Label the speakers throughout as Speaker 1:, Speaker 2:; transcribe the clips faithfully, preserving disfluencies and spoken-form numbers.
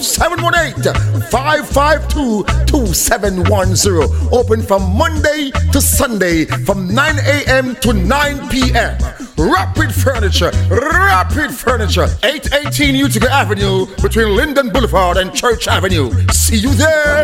Speaker 1: seven one eight, five five two, two seven one zero. Open from Monday to Sunday from nine a.m. to nine p.m. Rapid Furniture, Rapid Furniture, eight eighteen Utica Avenue between Linden Boulevard and Church Avenue. See you there.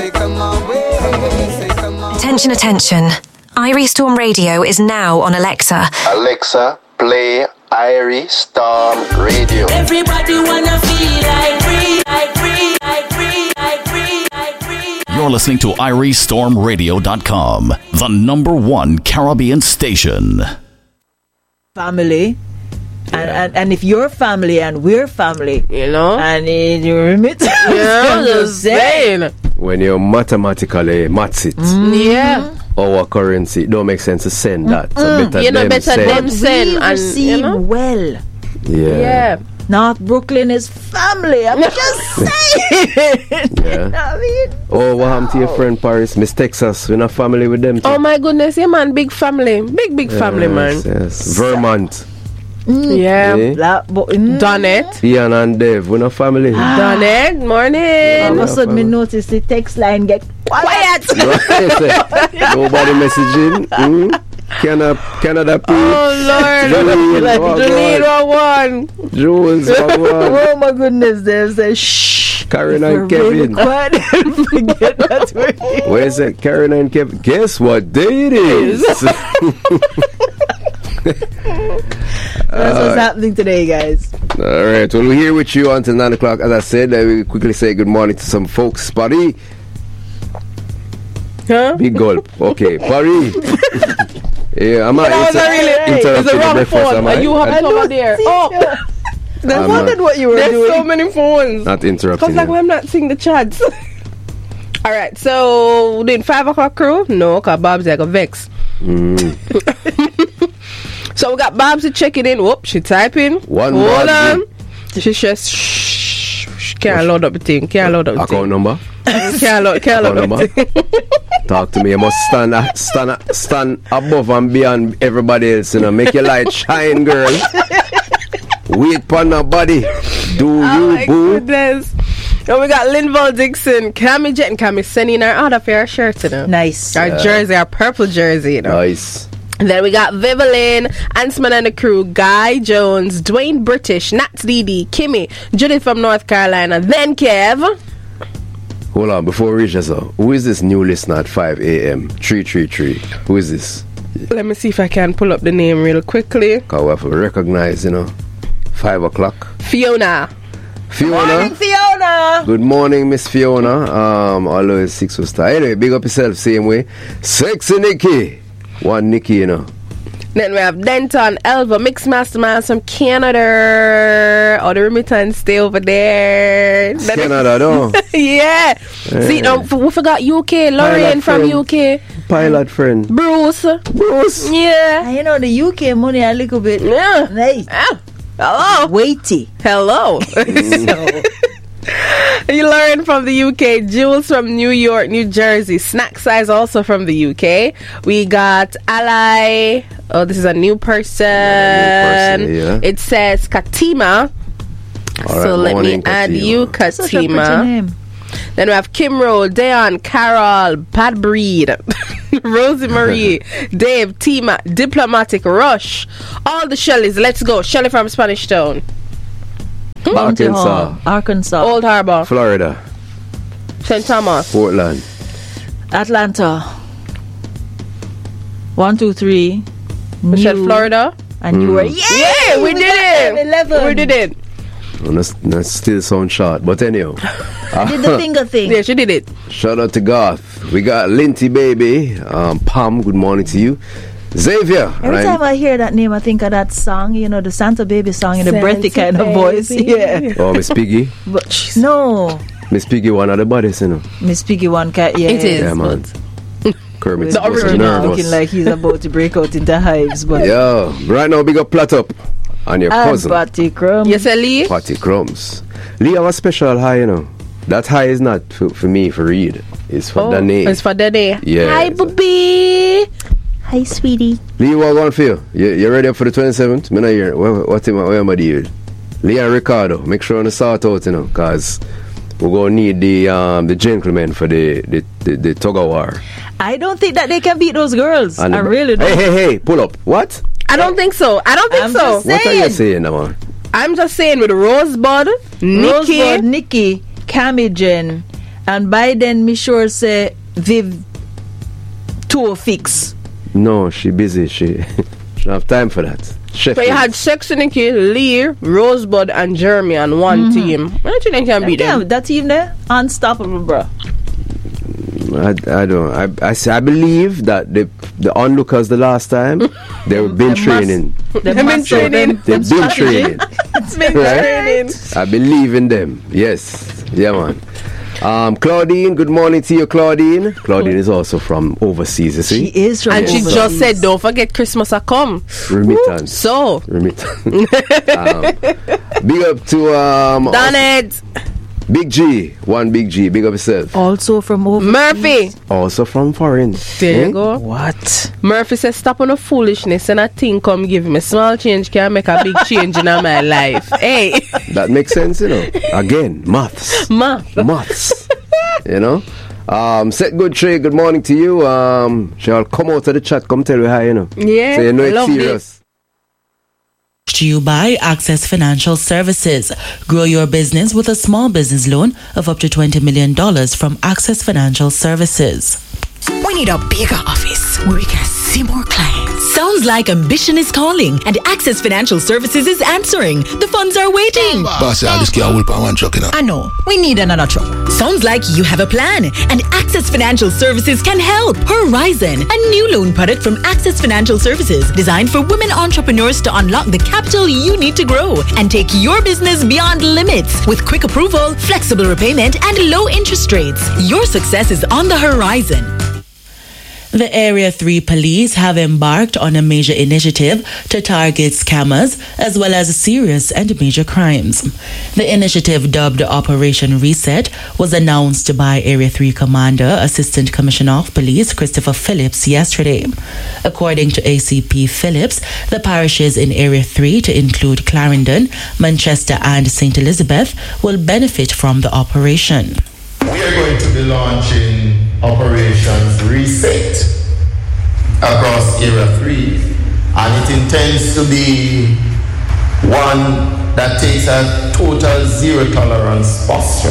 Speaker 2: Attention, attention. Irie Storm Radio is now on Alexa.
Speaker 3: Alexa, play Irie Storm Radio.
Speaker 4: Everybody wanna feel like free, like free, like free, like free, like free.
Speaker 5: You're listening to Irie Storm Radio dot com, the number one Caribbean station.
Speaker 6: Family. And, and and if you're family and we're family,
Speaker 7: you know,
Speaker 6: and in your remittance,
Speaker 7: yeah, just saying.
Speaker 8: When you mathematically maths it,
Speaker 7: mm-hmm. yeah,
Speaker 8: our currency, it don't make sense to send that. So
Speaker 6: mm-hmm.
Speaker 8: better
Speaker 7: you know,
Speaker 8: them
Speaker 7: better
Speaker 8: send.
Speaker 7: them send
Speaker 6: we
Speaker 7: and
Speaker 6: receive
Speaker 7: you know?
Speaker 6: well.
Speaker 8: Yeah.
Speaker 7: yeah.
Speaker 6: North Brooklyn is family. I'm just saying.
Speaker 8: Yeah.
Speaker 6: I mean,
Speaker 8: oh, what happened to your friend Paris? Miss Texas, we're not family with them too.
Speaker 7: Oh my goodness, yeah, man, big family, big big family,
Speaker 8: yes,
Speaker 7: man.
Speaker 8: Yes, Vermont.
Speaker 7: Mm. Yeah,
Speaker 8: yeah.
Speaker 6: La, but, mm.
Speaker 7: Donnet.
Speaker 8: Ian and Dave, we're not family.
Speaker 7: Ah. Donnet, morning.
Speaker 6: All of a sudden, me notice the text line get quiet.
Speaker 8: Nobody messaging. Mm? Canada, Canada P.
Speaker 7: Oh Lord, Julene one.
Speaker 8: Jules,
Speaker 6: oh my goodness, there's a shh.
Speaker 8: Karen and Kevin.
Speaker 6: Quiet and forget that we're
Speaker 8: where's it? Karen and Kevin. Guess what day it is?
Speaker 6: That's what's happening today, guys.
Speaker 8: All right, well, we're here with you until nine o'clock. As I said, let me quickly say good morning to some folks. Party.
Speaker 7: Huh?
Speaker 8: Big gulp. Okay, Party. Yeah, I'm not
Speaker 7: inter- really,
Speaker 8: interrupting
Speaker 7: it's a wrong
Speaker 8: breakfast,
Speaker 7: phone.
Speaker 8: am I?
Speaker 7: You have it over there. Oh,
Speaker 6: I wondered what you were
Speaker 7: there's
Speaker 6: doing.
Speaker 7: There's so many phones.
Speaker 8: Not interrupting.
Speaker 7: Because like, well, I'm not seeing the chats. All right, so doing five o'clock crew? No, because Bob's like a vex.
Speaker 8: Mm.
Speaker 7: So we got Babsy checking in. Whoop, she typing.
Speaker 8: One
Speaker 7: Hold
Speaker 8: Babsy.
Speaker 7: on. She just shh, shh, can't load up the thing. Can't load up the
Speaker 8: Account
Speaker 7: thing.
Speaker 8: number.
Speaker 7: Can't load, can't load up the thing.
Speaker 8: Talk to me. You must stand stand stand above and beyond everybody else. You know, make your light shine, girl. Wait for nobody. Do
Speaker 7: Oh
Speaker 8: you
Speaker 7: my
Speaker 8: boo?
Speaker 7: goodness. And we got Linval Dixon, Cammy Jet and Cammy sending our other fair shirt, you know.
Speaker 6: Nice.
Speaker 7: Our
Speaker 8: Yeah.
Speaker 7: jersey, our purple jersey, you know.
Speaker 8: Nice.
Speaker 7: And then we got Vivalin, Ansman and the crew, Guy Jones, Dwayne British, Nats Didi, Kimmy, Judith from North Carolina, then Kev.
Speaker 8: Hold on, before we reach us, uh, who is this new listener at five a.m.? three three three. Who is this?
Speaker 7: Let me see if I can pull up the name real quickly.
Speaker 8: Because we have to recognize, you know, five o'clock.
Speaker 7: Fiona.
Speaker 8: Fiona.
Speaker 6: Morning, Fiona.
Speaker 8: Good morning, Miss Fiona. Um, always six was star. Anyway, big up yourself, same way. Sexy Nikki. One Nikki, you know.
Speaker 7: Then we have Denton, Elva, Mix Masterman from Canada. Oh, the remittance stay over there.
Speaker 8: Canada, though.
Speaker 7: Yeah.
Speaker 8: Hey.
Speaker 7: See, um, we forgot U K. Lorraine from
Speaker 8: friend.
Speaker 7: U K.
Speaker 8: Pilot friend.
Speaker 7: Bruce.
Speaker 8: Bruce.
Speaker 7: Yeah.
Speaker 6: You know, the U K money a little bit
Speaker 7: Yeah.
Speaker 6: nice.
Speaker 7: Ah. Hello.
Speaker 6: Weighty.
Speaker 7: Hello.
Speaker 6: So,
Speaker 7: You learn from the U K. Jules from New York, New Jersey. Snack Size also from the U K. We got Ally. Oh, this is a new person.
Speaker 8: Yeah, new person, yeah.
Speaker 7: It says Katima.
Speaker 8: All
Speaker 7: So
Speaker 8: right,
Speaker 7: let me
Speaker 8: morning,
Speaker 7: add
Speaker 8: Katima.
Speaker 7: you,
Speaker 6: such a pretty
Speaker 7: Katima.
Speaker 6: name.
Speaker 7: Then we have Kim Roll, Deon, Carol, Bad Breed, Rosie Marie, Dave, Tima, Diplomatic, Rush. All the Shelleys. Let's go. Shelley from Spanish Town.
Speaker 6: Bounty
Speaker 8: Arkansas.
Speaker 6: Hall, Arkansas,
Speaker 7: Old Harbor.
Speaker 8: Florida.
Speaker 7: Saint Thomas.
Speaker 8: Portland.
Speaker 6: Atlanta. One, two, three.
Speaker 7: We said
Speaker 6: New-
Speaker 7: Florida.
Speaker 6: And you were, yeah,
Speaker 7: Yeah, we did it.
Speaker 6: eleven.
Speaker 7: We did it.
Speaker 8: And that's, that's still sound short. But anyhow.
Speaker 6: Did the finger thing.
Speaker 7: Yeah, she did it.
Speaker 8: Shout out to Garth. We got Linty Baby. Um, Pam, good morning to you. Xavier.
Speaker 6: Every
Speaker 8: right?
Speaker 6: time I hear that name, I think of that song, you know, the Santa Baby song in the
Speaker 7: Santa
Speaker 6: breathy kind of voice.
Speaker 7: Baby.
Speaker 6: Yeah.
Speaker 8: Oh, Miss Piggy.
Speaker 6: But no,
Speaker 8: Miss Piggy, one of the bodies, you know.
Speaker 6: Miss Piggy one cat, yeah.
Speaker 7: It is.
Speaker 8: Yeah, man. Kermit's
Speaker 6: The
Speaker 8: was
Speaker 6: original
Speaker 8: nervous.
Speaker 6: looking like he's about to break out into hives, but
Speaker 8: Yo, right now, big up Plat Up and your
Speaker 6: and
Speaker 8: cousin.
Speaker 6: Patty Crumb.
Speaker 7: Yes, Lee.
Speaker 8: Patty Crumbs. Lee have a special high, you know. That high is not for, for me, for Reed. It's for
Speaker 7: Oh,
Speaker 8: the name.
Speaker 7: it's for the day.
Speaker 8: Yeah.
Speaker 7: Hi, baby.
Speaker 6: Hi, sweetie.
Speaker 8: Lee, what going for you? You, you ready up for the twenty-seventh? Me not hear. What, what am I, where am I doing? Lee and Ricardo, make sure you sort out, you know, because we're gonna need the um the gentlemen for the the, the, the tug of war.
Speaker 6: I don't think that they can beat those girls.
Speaker 8: And
Speaker 6: I
Speaker 8: the-
Speaker 6: really don't.
Speaker 8: Hey, hey, hey, pull up. What?
Speaker 7: I don't think so. I don't think
Speaker 6: I'm
Speaker 7: so.
Speaker 6: just
Speaker 8: What are you
Speaker 6: saying.
Speaker 8: saying, man?
Speaker 7: I'm just saying with Rosebud, Nikki,
Speaker 6: Rosebud, Nikki, Cammy Jen, and by then me sure say Viv two fix.
Speaker 8: No, she busy. She she don't have time for that. Chef.
Speaker 7: so you had Sexy Nikki, Lear, Rosebud, and Jeremy on one
Speaker 6: Mm-hmm.
Speaker 7: team. I don't think they can beat
Speaker 6: Yeah,
Speaker 7: them.
Speaker 6: that team there, unstoppable, bro.
Speaker 8: I, I don't. I, I, say- I believe that the the onlookers the last time they've been
Speaker 6: They must-
Speaker 8: training.
Speaker 6: They've
Speaker 7: been training.
Speaker 8: They've been training.
Speaker 7: It's been
Speaker 8: Right?
Speaker 7: training.
Speaker 8: I believe in them. Yes. Yeah, man. Um, Claudine, good morning to you, Claudine. Claudine is also from overseas, you
Speaker 6: She
Speaker 8: see.
Speaker 6: is from
Speaker 7: And she
Speaker 6: overseas.
Speaker 7: just said, don't forget Christmas a come.
Speaker 8: Remittance.
Speaker 7: So,
Speaker 8: Remittance. um, big up to um,
Speaker 7: done it.
Speaker 8: Big G. One Big G. Big up yourself.
Speaker 6: Also from overseas.
Speaker 7: Murphy.
Speaker 8: Also from foreign.
Speaker 7: There
Speaker 8: Eh?
Speaker 7: you go.
Speaker 6: What?
Speaker 7: Murphy says, stop on the foolishness and a thing come give me small change can make a big change in my life. Hey,
Speaker 8: That makes sense, you know. Again, maths.
Speaker 7: math.
Speaker 8: Maths. You know. Um, set good trade. Good morning to you. Um, shall come out of the chat. Come tell you hi, you know.
Speaker 7: Yeah,
Speaker 8: So you know it's
Speaker 7: love
Speaker 8: serious.
Speaker 9: To you by Access Financial Services. Grow your business with a small business loan of up to twenty million dollars from Access Financial Services.
Speaker 10: We need a bigger office where we can see more clients. Sounds like ambition is calling and Access Financial Services is answering. The funds are waiting.
Speaker 11: Boss, I just can't whip on one truck, you know.
Speaker 10: I know. We need another truck. Sounds like you have a plan and Access Financial Services can help. Horizon, a new loan product from Access Financial Services designed for women entrepreneurs to unlock the capital you need to grow and take your business beyond limits with quick approval, flexible repayment, and low interest rates. Your success is on the horizon.
Speaker 9: The Area three police have embarked on a major initiative to target scammers as well as serious and major crimes. The initiative, dubbed Operation Reset, was announced by Area three Commander, Assistant Commissioner of Police Christopher Phillips yesterday. According to A C P Phillips, the parishes in Area three, to include Clarendon, Manchester and Saint Elizabeth, will benefit from the operation.
Speaker 12: We are going to be launching Operations Reset across Area three, and it intends to be one that takes a total zero tolerance posture.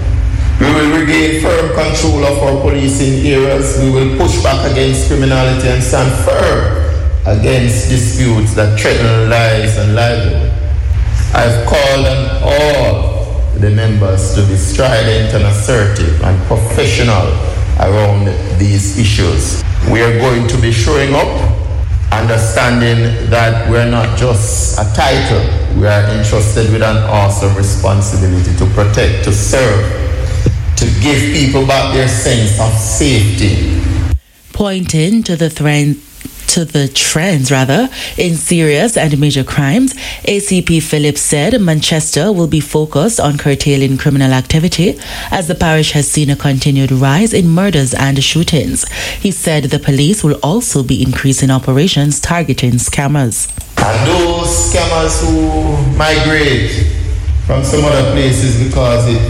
Speaker 12: We will regain firm control of our policing areas. We will push back against criminality and stand firm against disputes that threaten lives and livelihood. I've called on all the members to be strident and assertive and professional around these issues. We are going to be showing up, understanding that we're not just a title, we are entrusted with an awesome responsibility to protect, to serve, to give people back their sense of safety.
Speaker 9: Pointing to the threat to the trends rather in serious and major crimes, A C P Phillips said Manchester will be focused on curtailing criminal activity as the parish has seen a continued rise in murders and shootings. He said the police will also be increasing operations targeting scammers.
Speaker 12: And those scammers who migrate from some other places because it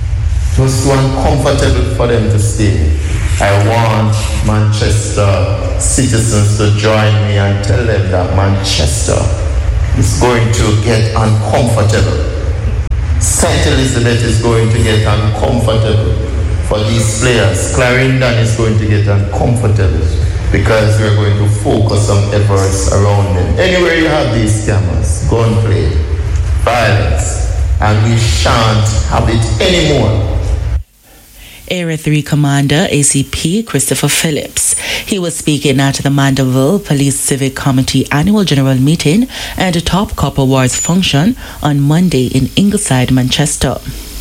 Speaker 12: was too uncomfortable for them to stay, I want Manchester citizens to join me and tell them that Manchester is going to get uncomfortable. Saint Elizabeth is going to get uncomfortable for these players. Clarendon is going to get uncomfortable because we're going to focus on efforts around them. Anywhere you have these scammers, gunplay, violence, and we shan't have it anymore.
Speaker 9: Area three Commander A C P Christopher Phillips. He was speaking at the Mandeville Police Civic Committee Annual General Meeting and a Top Cop Awards function on Monday in Ingleside, Manchester.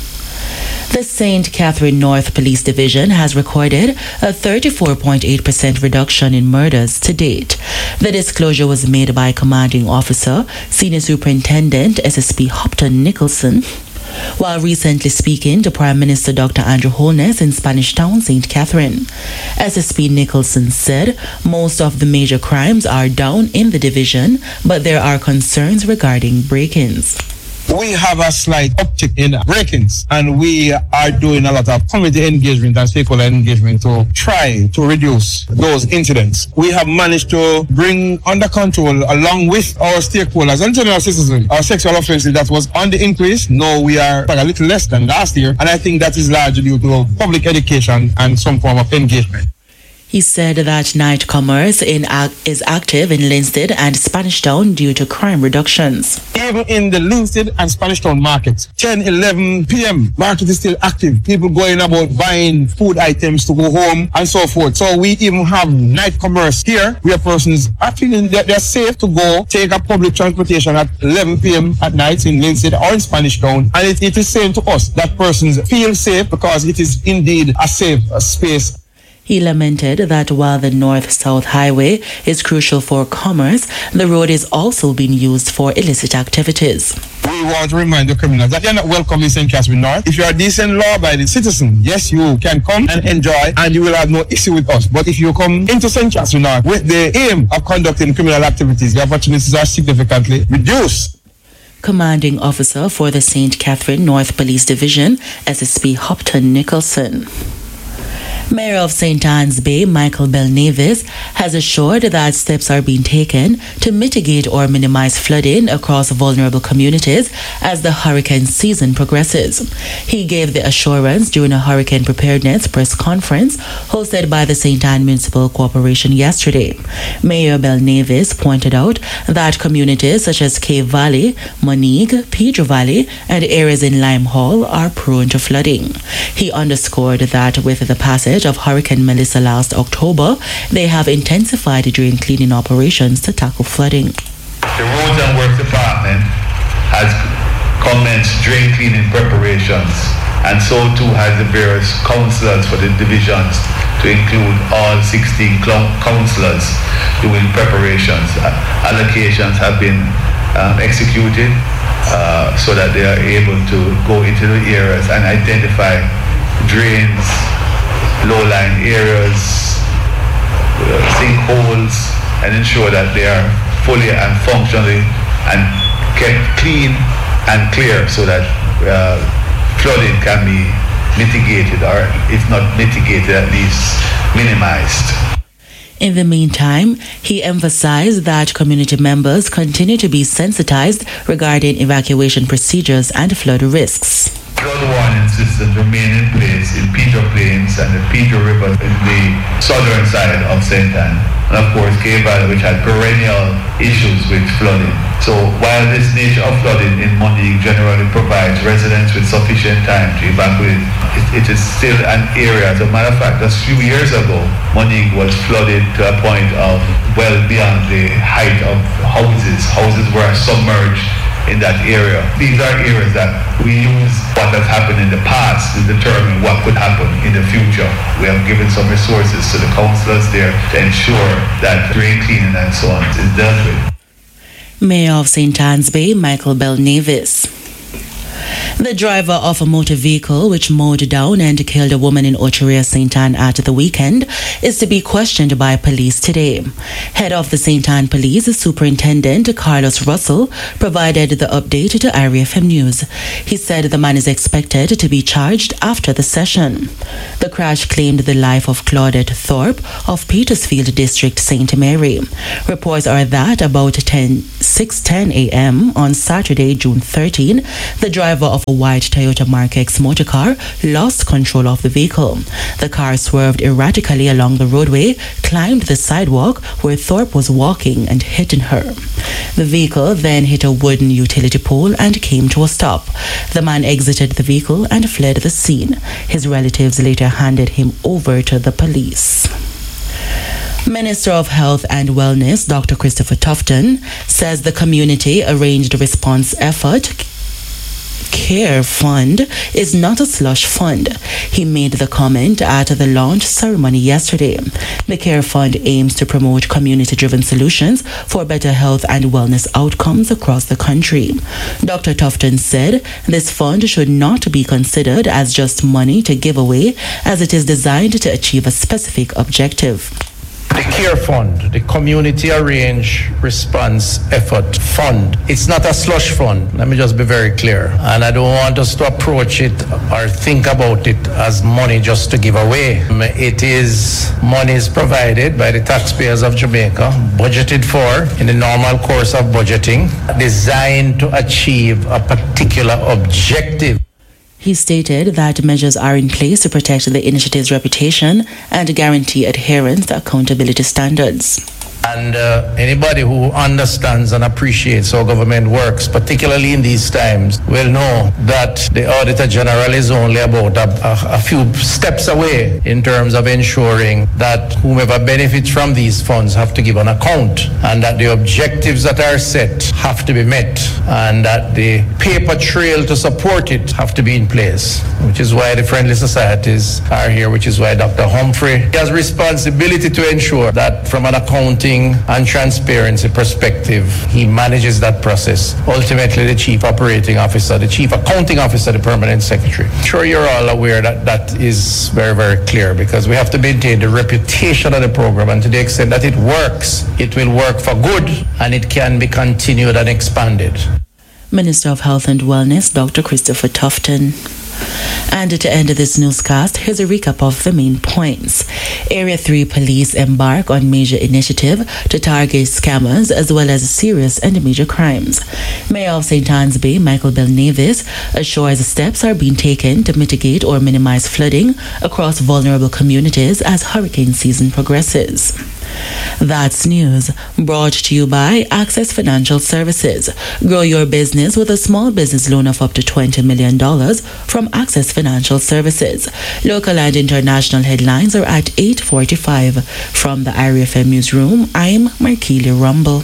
Speaker 9: The Saint Catherine North Police Division has recorded a thirty-four point eight percent reduction in murders to date. The disclosure was made by Commanding Officer, Senior Superintendent S S P Hopton Nicholson, while recently speaking to Prime Minister Doctor Andrew Holness in Spanish Town, Saint Catherine. S S P Nicholson said most of the major crimes are down in the division, but there are concerns regarding break-ins.
Speaker 13: we have a slight uptick in break-ins, and we are doing a lot of community engagement and stakeholder engagement to try to reduce those incidents. We have managed to bring under control, along with our stakeholders and general citizens, our sexual offences that was on the increase. Now we are a little less than last year, and I think that is largely due to public education and some form of engagement.
Speaker 9: He said that night commerce in ac- is active in Linstead and Spanish Town due to crime reductions.
Speaker 13: Even in the Linstead and Spanish Town markets, ten, eleven p.m. market is still active. People going about buying food items to go home and so forth. So we even have night commerce here where persons are feeling that they're safe to go take a public transportation at eleven p.m. at night in Linstead or in Spanish Town. And it, it is saying to us that persons feel safe because it is indeed a safe uh, space.
Speaker 9: He lamented that while the North-South Highway is crucial for commerce, the road is also being used for illicit activities.
Speaker 13: We want to remind the criminals that they're not welcome in Saint Catherine North. If you're a decent, law-abiding citizen, yes, you can come and enjoy and you will have no issue with us. But if you come into Saint Catherine North with the aim of conducting criminal activities, the opportunities are significantly reduced.
Speaker 9: Commanding Officer for the Saint Catherine North Police Division, S S P Hopton Nicholson. Mayor of Saint Anne's Bay, Michael Belnavis, has assured that steps are being taken to mitigate or minimize flooding across vulnerable communities as the hurricane season progresses. He gave the assurance during a hurricane preparedness press conference hosted by the Saint Anne Municipal Corporation yesterday. Mayor Belnavis pointed out that communities such as Cave Valley, Monique, Pedro Valley, and areas in Lime Hall are prone to flooding. He underscored that with the passage of Hurricane Melissa last October, they have intensified during cleaning operations to tackle flooding.
Speaker 14: The Roads and Works Department has commenced drain cleaning preparations, and so too has the various councillors for the divisions, to include all sixteen councillors doing preparations. Allocations have been um, executed uh, so that they are able to go into the areas and identify drains, low-lying areas, uh, sinkholes, and ensure that they are fully and functionally and kept clean and clear so that uh, flooding can be mitigated, or if not mitigated, at least minimized.
Speaker 9: In the meantime, he emphasized that community members continue to be sensitized regarding evacuation procedures and flood risks.
Speaker 14: Flood warning systems remain in place in Pedro Plains and the Pedro River in the southern side of Saint Anne. And of course, Cave Valley, which had perennial issues with flooding. So while this nature of flooding in Monique generally provides residents with sufficient time to evacuate, it, it is still an area. As a matter of fact, just a few years ago, Monique was flooded to a point of well beyond the height of houses. Houses were submerged in that area. These are areas that we use what has happened in the past to determine what could happen in the future. We have given some resources to the councillors there to ensure that drain cleaning and so on is dealt with.
Speaker 9: Mayor of Saint Anne's Bay, Michael Belnavis. The driver of a motor vehicle which mowed down and killed a woman in Ocheria, Saint Anne at the weekend is to be questioned by police today. Head of the Saint Anne Police, Superintendent Carlos Russell, provided the update to I R I F M News. He said the man is expected to be charged after the session. The crash claimed the life of Claudette Thorpe of Petersfield District, Saint Mary. Reports are that about six ten a.m. on Saturday, June thirteenth, the driver of a white Toyota Mark X motor car lost control of the vehicle. The car swerved erratically along the roadway, climbed the sidewalk where Thorpe was walking, and hit her. The vehicle then hit a wooden utility pole and came to a stop. The man exited the vehicle and fled the scene. His relatives later handed him over to the police. Minister of Health and Wellness, Doctor Christopher Tufton, says the community arranged response effort Care Fund is not a slush fund. He made the comment at the launch ceremony yesterday. The Care Fund aims to promote community-driven solutions for better health and wellness outcomes across the country. Doctor Tufton said this fund should not be considered as just money to give away, as it is designed to achieve a specific objective.
Speaker 15: The CARE Fund, the Community Arrange Response Effort Fund. It's not a slush fund, let me just be very clear. And I don't want us to approach it or think about it as money just to give away. It is monies provided by the taxpayers of Jamaica, budgeted for in the normal course of budgeting, designed to achieve a particular objective.
Speaker 9: He stated that measures are in place to protect the initiative's reputation and guarantee adherence to accountability standards.
Speaker 15: And uh, anybody who understands and appreciates how government works, particularly in these times, will know that the Auditor General is only about a, a, a few steps away in terms of ensuring that whomever benefits from these funds have to give an account, and that the objectives that are set have to be met, and that the paper trail to support it have to be in place, which is why the friendly societies are here, which is why Doctor Humphrey has responsibility to ensure that from an accounting and transparency perspective, he manages that process. Ultimately, the chief operating officer, the chief accounting officer, the permanent secretary. I'm sure you're all aware that that is very, very clear, because we have to maintain the reputation of the program, and to the extent that it works, it will work for good, and it can be continued and expanded.
Speaker 9: Minister of Health and Wellness, Doctor Christopher Tufton. And to end this newscast, here's a recap of the main points. Area three police embark on major initiative to target scammers as well as serious and major crimes. Mayor of Saint Anne's Bay, Michael Belnavis, assures steps are being taken to mitigate or minimize flooding across vulnerable communities as hurricane season progresses. That's news brought to you by Access Financial Services. Grow your business with a small business loan of up to twenty million dollars from Access Financial Services. Local and international headlines are at eight forty-five. From the I R I F M Newsroom, I'm Markelia Rumble.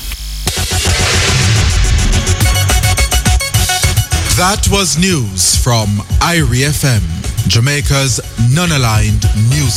Speaker 16: That was news from I R I F M, Jamaica's non-aligned news